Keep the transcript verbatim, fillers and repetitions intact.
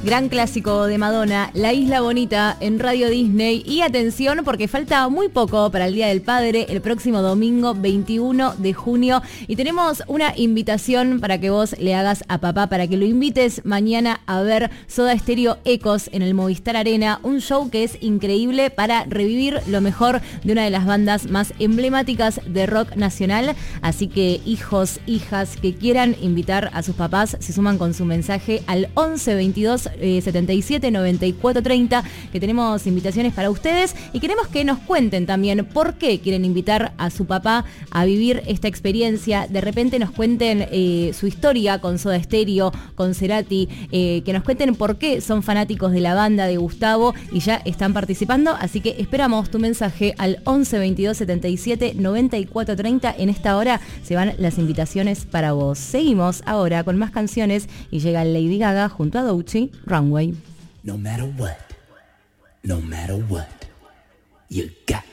Gran clásico de Madonna, La Isla Bonita en Radio Disney. Y atención porque falta muy poco para el Día del Padre, el próximo domingo veintiuno de junio. Y tenemos una invitación para que vos le hagas a papá, para que lo invites mañana a ver Soda Stereo Ecos en el Movistar Arena. Un show que es increíble para revivir lo mejor de una de las bandas más emblemáticas de rock nacional. Así que hijos, hijas que quieran invitar a sus papás se suman con su mensaje al once veintidós setenta y siete noventa y cuatro treinta, que tenemos invitaciones para ustedes y queremos que nos cuenten también por qué quieren invitar a su papá a vivir esta experiencia. De repente nos cuenten eh, su historia con Soda Stereo, con Cerati, eh, que nos cuenten por qué son fanáticos de la banda de Gustavo y ya están participando, así que esperamos tu mensaje al once veintidós setenta y siete noventa y cuatro treinta. En esta hora se van las invitaciones para vos. Seguimos ahora con más canciones y llega Lady Gaga junto a Doechii, Runway. No matter what, no matter what, you got